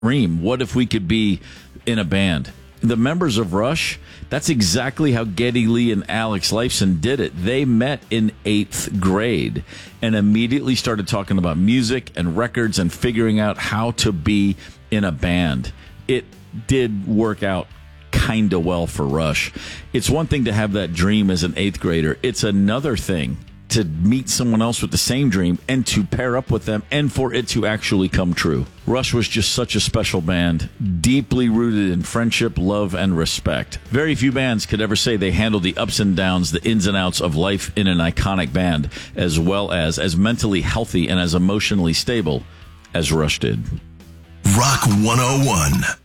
dream. What if we could be in a band? The members of Rush, that's exactly how Geddy Lee and Alex Lifeson did it. They met in 8th grade and immediately started talking about music and records and figuring out how to be in a band. It did work out kind of well for Rush. It's one thing to have that dream as an 8th grader. It's another thing to meet someone else with the same dream and to pair up with them and for it to actually come true. Rush was just such a special band, deeply rooted in friendship, love, and respect. Very few bands could ever say they handled the ups and downs, the ins and outs of life in an iconic band, as well as mentally healthy and as emotionally stable as Rush did. Rock 101.